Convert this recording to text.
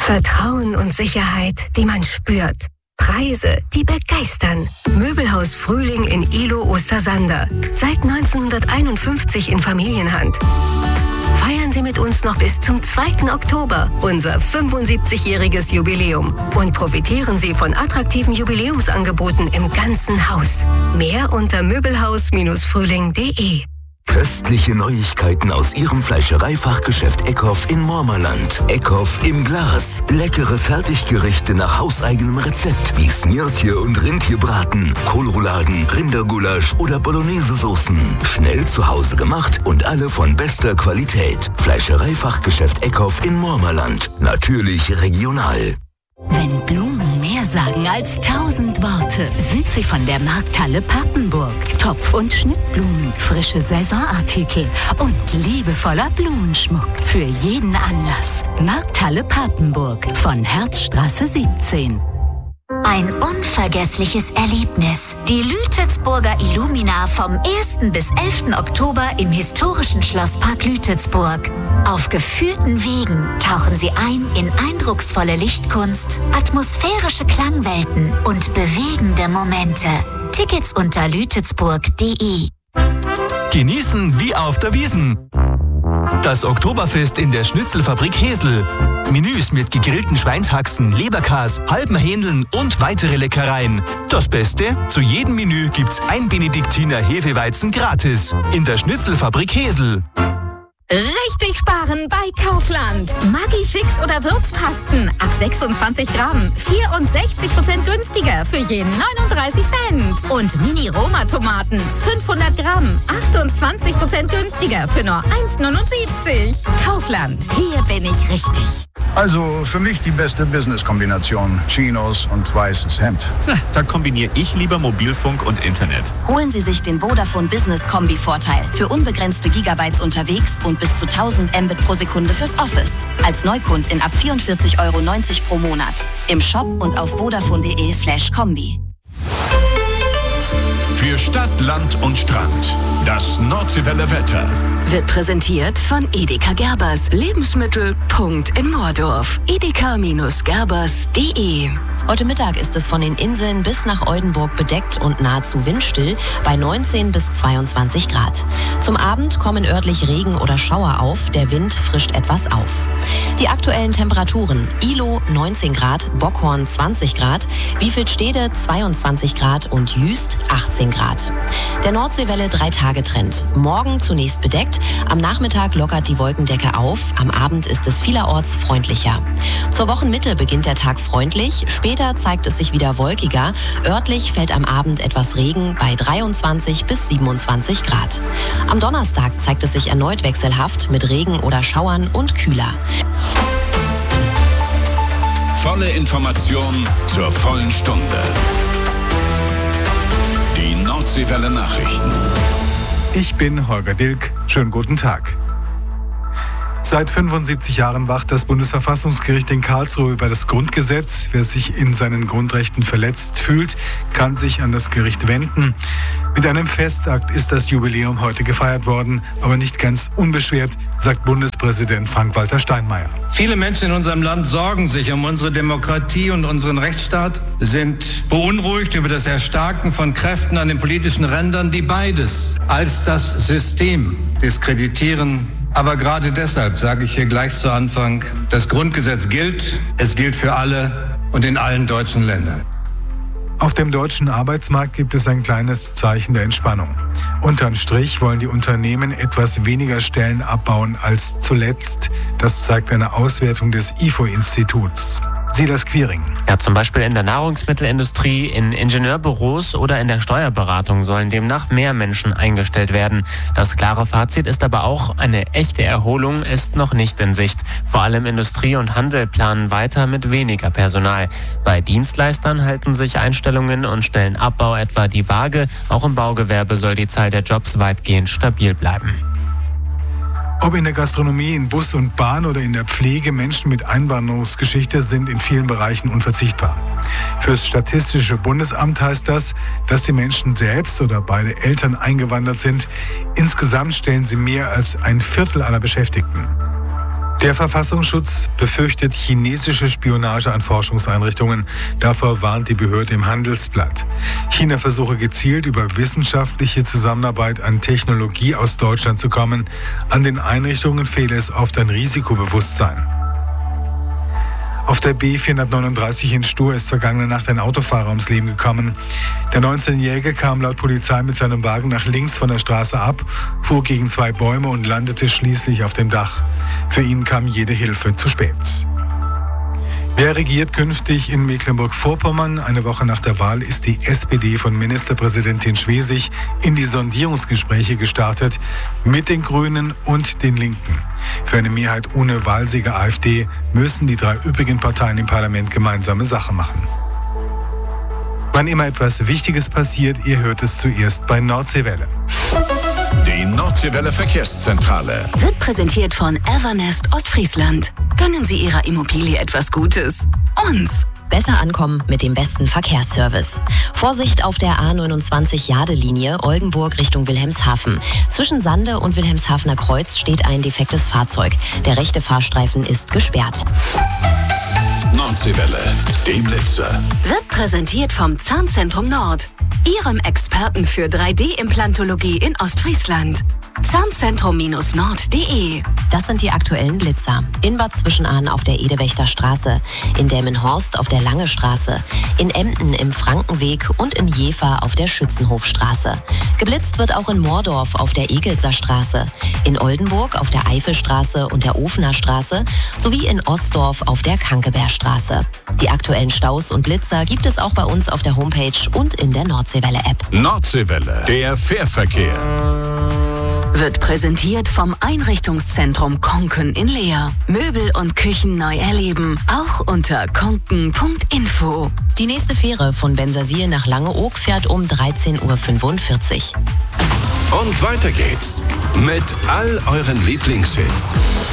Vertrauen und Sicherheit, die man spürt. Preise, die begeistern. Möbelhaus Frühling in Ilo Ostersander. Seit 1951 in Familienhand. Feiern Sie mit uns noch bis zum 2. Oktober unser 75-jähriges Jubiläum und profitieren Sie von attraktiven Jubiläumsangeboten im ganzen Haus. Mehr unter möbelhaus-frühling.de. Köstliche Neuigkeiten aus Ihrem Fleischereifachgeschäft Eckhoff in Mormerland. Eckhoff im Glas. Leckere Fertiggerichte nach hauseigenem Rezept wie Snirtje und Rindtierbraten, Kohlrouladen, Rindergulasch oder Bolognese-Soßen. Schnell zu Hause gemacht und alle von bester Qualität. Fleischereifachgeschäft Eckhoff in Mormerland. Natürlich regional. Wenn Blumen mehr sagen als 1000 Worte, sind sie von der Markthalle Papenburg. Topf- und Schnittblumen, frische Saisonartikel und liebevoller Blumenschmuck für jeden Anlass. Markthalle Papenburg von Herzstraße 17. Ein unvergessliches Erlebnis. Die Lütetsburger Illumina vom 1. bis 11. Oktober im historischen Schlosspark Lütetsburg. Auf geführten Wegen tauchen Sie ein in eindrucksvolle Lichtkunst, atmosphärische Klangwelten und bewegende Momente. Tickets unter lütetsburg.de. Genießen wie auf der Wiesn. Das Oktoberfest in der Schnitzelfabrik Hesel. Menüs mit gegrillten Schweinshaxen, Leberkas, halben Hähndeln und weitere Leckereien. Das Beste? Zu jedem Menü gibt's ein Benediktiner Hefeweizen gratis. In der Schnitzelfabrik Hesel. Richtig sparen bei Kaufland. Maggi Fix oder Würzpasten ab 26 Gramm. 64% günstiger für jeden 39 Cent. Und Mini-Roma-Tomaten 500 Gramm. 28% günstiger für nur 1,79. Kaufland, hier bin ich richtig. Also für mich die beste Business-Kombination. Chinos und weißes Hemd. Da kombiniere ich lieber Mobilfunk und Internet. Holen Sie sich den Vodafone Business Kombi-Vorteil. Für unbegrenzte Gigabytes unterwegs und bis zu 1000 Mbit pro Sekunde fürs Office. Als Neukundin ab 44,90 € pro Monat. Im Shop und auf vodafone.de/kombi. Für Stadt, Land und Strand. Das Nordseewelle Wetter. Wird präsentiert von Edeka Gerbers. Lebensmittel. Punkt in Mordorf. edeka-gerbers.de. Heute Mittag ist es von den Inseln bis nach Oldenburg bedeckt und nahezu windstill bei 19 bis 22 Grad. Zum Abend kommen örtlich Regen oder Schauer auf, der Wind frischt etwas auf. Die aktuellen Temperaturen: Ilo 19 Grad, Bockhorn 20 Grad, Wiefeldstede 22 Grad und Jüst 18 Grad. Der Nordseewelle 3-Tage-Trend. Morgen zunächst bedeckt, am Nachmittag lockert die Wolkendecke auf, am Abend ist es vielerorts freundlicher. Zur Wochenmitte beginnt der Tag freundlich, später zeigt es sich wieder wolkiger. Örtlich fällt am Abend etwas Regen bei 23 bis 27 Grad. Am Donnerstag zeigt es sich erneut wechselhaft mit Regen oder Schauern und kühler. Volle Information zur vollen Stunde. Die Nordseewelle Nachrichten. Ich bin Holger Dilk. Schönen guten Tag. Seit 75 Jahren wacht das Bundesverfassungsgericht in Karlsruhe über das Grundgesetz. Wer sich in seinen Grundrechten verletzt fühlt, kann sich an das Gericht wenden. Mit einem Festakt ist das Jubiläum heute gefeiert worden, aber nicht ganz unbeschwert, sagt Bundespräsident Frank-Walter Steinmeier. Viele Menschen in unserem Land sorgen sich um unsere Demokratie und unseren Rechtsstaat, sind beunruhigt über das Erstarken von Kräften an den politischen Rändern, die beides als das System diskreditieren. Aber gerade deshalb sage ich hier gleich zu Anfang, das Grundgesetz gilt, es gilt für alle und in allen deutschen Ländern. Auf dem deutschen Arbeitsmarkt gibt es ein kleines Zeichen der Entspannung. Unterm Strich wollen die Unternehmen etwas weniger Stellen abbauen als zuletzt. Das zeigt eine Auswertung des IFO-Instituts. Silas Quiring. Ja, zum Beispiel in der Nahrungsmittelindustrie, in Ingenieurbüros oder in der Steuerberatung sollen demnach mehr Menschen eingestellt werden. Das klare Fazit ist aber auch, eine echte Erholung ist noch nicht in Sicht. Vor allem Industrie und Handel planen weiter mit weniger Personal. Bei Dienstleistern halten sich Einstellungen und Stellenabbau etwa die Waage. Auch im Baugewerbe soll die Zahl der Jobs weitgehend stabil bleiben. Ob in der Gastronomie, in Bus und Bahn oder in der Pflege, Menschen mit Einwanderungsgeschichte sind in vielen Bereichen unverzichtbar. Fürs Statistische Bundesamt heißt das, dass die Menschen selbst oder beide Eltern eingewandert sind. Insgesamt stellen sie mehr als ein Viertel aller Beschäftigten. Der Verfassungsschutz befürchtet chinesische Spionage an Forschungseinrichtungen. Davor warnt die Behörde im Handelsblatt. China versuche gezielt über wissenschaftliche Zusammenarbeit an Technologie aus Deutschland zu kommen. An den Einrichtungen fehle es oft an Risikobewusstsein. Auf der B439 in Stur ist vergangene Nacht ein Autofahrer ums Leben gekommen. Der 19-Jährige kam laut Polizei mit seinem Wagen nach links von der Straße ab, fuhr gegen 2 Bäume und landete schließlich auf dem Dach. Für ihn kam jede Hilfe zu spät. Wer regiert künftig in Mecklenburg-Vorpommern? Eine Woche nach der Wahl ist die SPD von Ministerpräsidentin Schwesig in die Sondierungsgespräche gestartet mit den Grünen und den Linken. Für eine Mehrheit ohne Wahlsieger AfD müssen die 3 übrigen Parteien im Parlament gemeinsame Sache machen. Wann immer etwas Wichtiges passiert, ihr hört es zuerst bei Nordseewelle. Die Nordseewelle Verkehrszentrale wird präsentiert von Evernest Ostfriesland. Gönnen Sie Ihrer Immobilie etwas Gutes. Uns. Besser ankommen mit dem besten Verkehrsservice. Vorsicht auf der A29-Jade-Linie Oldenburg Richtung Wilhelmshaven. Zwischen Sande und Wilhelmshavener Kreuz steht ein defektes Fahrzeug. Der rechte Fahrstreifen ist gesperrt. Nordseewelle, die Blitzer. Wird präsentiert vom Zahnzentrum Nord. Ihrem Experten für 3D-Implantologie in Ostfriesland. Zahnzentrum-nord.de. Das sind die aktuellen Blitzer. In Bad Zwischenahn auf der Edewächter Straße, in Delmenhorst auf der Lange Straße, in Emden im Frankenweg und in Jever auf der Schützenhofstraße. Geblitzt wird auch in Moordorf auf der Egelser Straße, in Oldenburg auf der Eifelstraße und der Ofener Straße sowie in Ostdorf auf der Kankebergstraße. Die aktuellen Staus und Blitzer gibt es auch bei uns auf der Homepage und in der Nordseewelle-App. Nordseewelle, der Fährverkehr. Wird präsentiert vom Einrichtungszentrum Konken in Leer. Möbel und Küchen neu erleben. Auch unter konken.info. Die nächste Fähre von Bensersiel nach Langeoog fährt um 13:45 Uhr. Und weiter geht's mit all euren Lieblingshits.